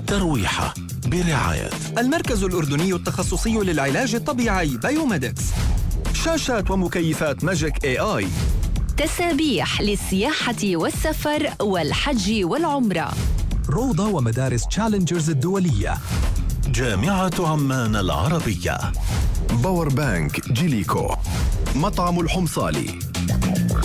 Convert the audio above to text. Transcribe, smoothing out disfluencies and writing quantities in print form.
ترويحة برعاية المركز الأردني التخصصي للعلاج الطبيعي بايوميدكس. شاشات ومكيفات ماجيك AI. تسابيح للسياحة والسفر والحج والعمرة. روضة ومدارس تشالنجرز الدولية. جامعة عمان العربية. باور بانك جيليكو. مطعم الحمصالي.